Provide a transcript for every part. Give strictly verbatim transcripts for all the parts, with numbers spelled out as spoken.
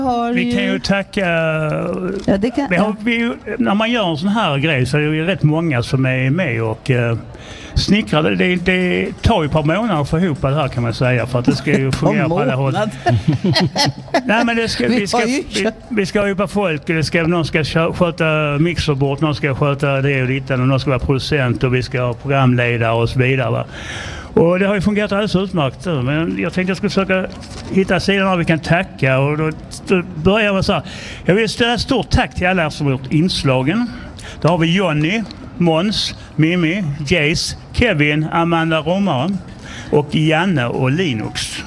Vi ju... kan ju tacka... Ja, det kan... vi har, vi, när man gör en sån här grej så är det ju rätt många som är med och uh, snickrar. Det, det tar ju ett par månader att få ihop det här, kan man säga, för att det ska ju fungera på alla håll. Nej, men det ska, vi, ska, vi, vi ska ju på folk. Det ska, någon ska sköta mixerbord, någon ska sköta det och lite, och någon ska vara producent och vi ska ha programledare och så vidare, va? Och det har ju fungerat alldeles utmärkt. Men jag tänkte jag skulle försöka hitta sidan av vi kan tacka. Och då, då börjar jag så här. Jag vill ställa ett stort tack till alla som har gjort inslagen. Då har vi Johnny, Måns, Mimmi, Jace, Kevin, Amanda Romare och Janne och Linux.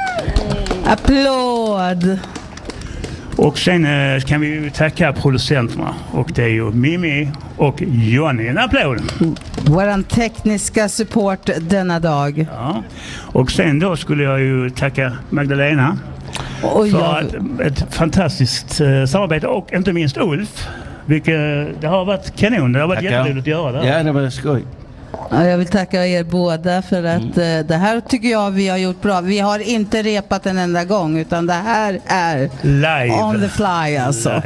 Applåd! Och sen eh, kan vi ju tacka producenterna. Och det är ju Mimmi och Johnny. En applåd! Våran tekniska support denna dag. Ja. Och sen då skulle jag ju tacka Magdalena och för jag... ett, ett fantastiskt eh, samarbete. Och inte minst Ulf. Vilket, det har varit kanon. Det har varit Tackar. jätteroligt att göra det. Ja, det var skoj. Ja, jag vill tacka er båda för att mm. eh, det här tycker jag vi har gjort bra. Vi har inte repat en enda gång, utan det här är live. On the fly alltså.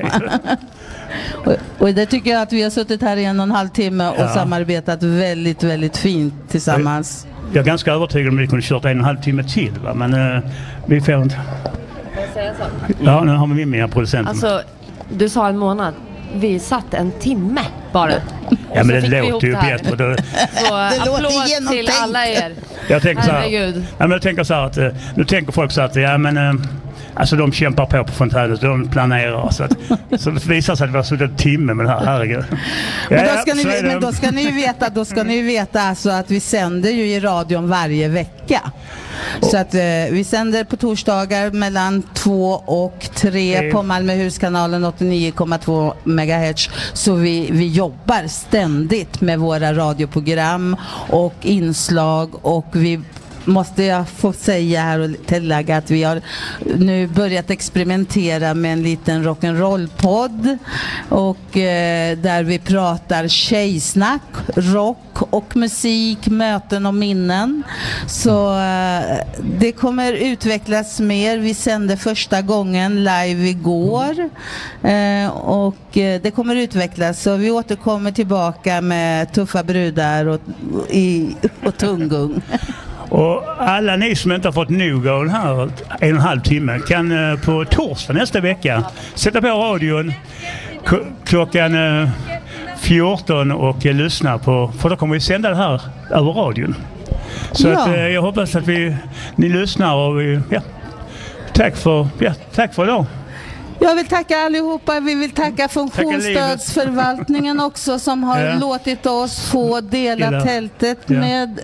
och, och det tycker jag att vi har suttit här i en och en halv timme och ja. samarbetat väldigt, väldigt fint tillsammans. Jag, jag är ganska övertygad om att vi kunde kört en och en halv timme till, va? Men eh, vi får inte. Får jag säga så? Ja, nu har vi med producenten. Alltså, du sa en månad. Vi satt en timme bara. Ja, men det låter ju bättre. Då... Så applåd till alla er. Jag tänker så här, ja, men jag tänker så här att nu tänker folk så att ja, men alltså de kämpar på på fontänet, de planerar så att så det visar sig att det var så en timme med det här, herregud. Men då ska ni, men då ska ni ju veta, då ska ni ju veta alltså att vi sänder ju i radion varje vecka. Så att eh, vi sänder på torsdagar mellan två och tre på Malmöhuskanalen åttionio komma två megahertz. Så vi, vi jobbar ständigt med våra radioprogram och inslag, och vi måste jag få säga här och tillägga att vi har nu börjat experimentera med en liten rock'n'roll-podd och eh, där vi pratar tjejsnack, rock och musik, möten och minnen. Så eh, det kommer utvecklas mer. Vi sände första gången live igår eh, och eh, det kommer utvecklas, så vi återkommer tillbaka med tuffa brudar och, i, och tunggung. Och alla ni som inte har fått nog av den här en och en halv timme kan eh, på torsdag nästa vecka sätta på radion k- klockan eh, fjorton och eh, lyssna på, för då kommer vi sända det här över radion. Så ja. att, eh, jag hoppas att vi, ni lyssnar och vi, ja, tack för, ja, tack för idag. Jag vill tacka allihopa. Vi vill tacka funktionsstödsförvaltningen också som har ja. låtit oss få dela Hela. tältet ja. med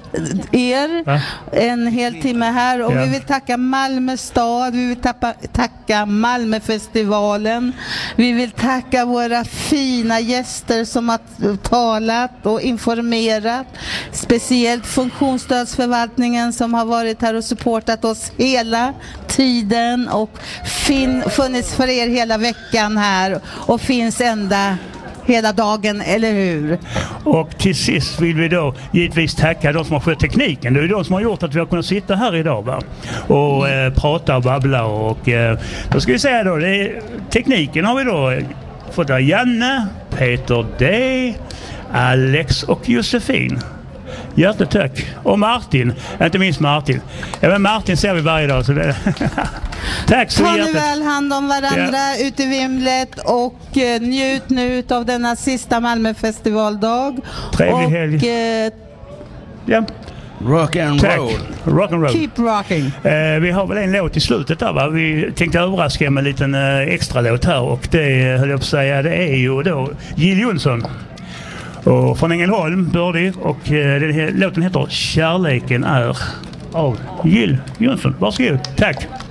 er ja. en hel timme här. Och ja. vi vill tacka Malmö stad. Vi vill tappa, tacka Malmöfestivalen. Vi vill tacka våra fina gäster som har talat och informerat. Speciellt funktionsstödsförvaltningen som har varit här och supportat oss hela tiden och fin- funnits för er hela veckan här och finns ända hela dagen, eller hur? Och till sist vill vi då givetvis tacka de som har skött tekniken. Det är ju de som har gjort att vi har kunnat sitta här idag, va? Och eh, prata och babbla och eh, då ska vi säga då, det är, tekniken har vi då fått av Janne, Peter D, Alex och Josefin. Hjärtligt tack. Och Martin, inte minst Martin. Ja, men Martin ser vi varje dag. Så det... tack så hjärtligt. Ta nu väl hand om varandra ja. ute i vimlet och eh, njut nu av denna sista Malmöfestivaldag. Trevlig och, helg. Eh, ja. Rock and tack. roll. Rock and roll. Keep rocking. Eh, vi har väl en låt i slutet där, va? Vi tänkte överraska med en liten eh, extra låt här och det höll jag på att säga, det är ju då Jill Johnson. Och från Ängelholm, Bördig, och eh, den här låten heter Kärleken är av Jill Johnson. Varsågod. Tack.